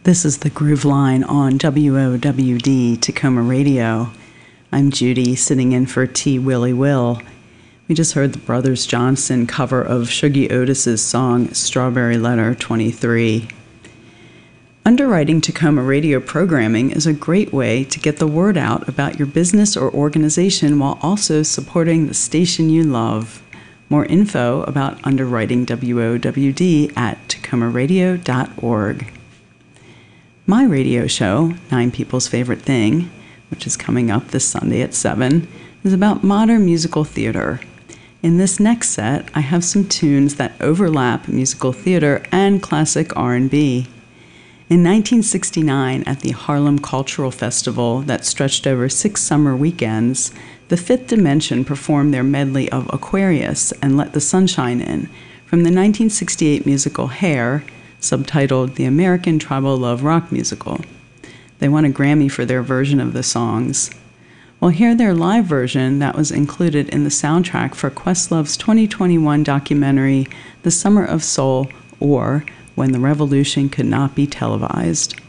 This is the Groove Line on WOWD Tacoma Radio. I'm Judy, sitting in for T. Willie Will. We just heard the Brothers Johnson cover of Shuggie Otis's song Strawberry Letter 23. Underwriting Tacoma radio programming is a great way to get the word out about your business or organization while also supporting the station you love. More info about underwriting WOWD at tacomaradio.org. My radio show, Nine People's Favorite Thing, which is coming up this Sunday at 7, is about modern musical theater. In this next set, I have some tunes that overlap musical theater and classic R&B. In 1969, at the Harlem Cultural Festival that stretched over 6 summer weekends, the Fifth Dimension performed their medley of Aquarius and Let the Sunshine In from the 1968 musical Hair, subtitled The American Tribal Love Rock Musical. They won a Grammy for their version of the songs. We'll hear their live version that was included in the soundtrack for Questlove's 2021 documentary, The Summer of Soul, or When the Revolution Could Not Be Televised.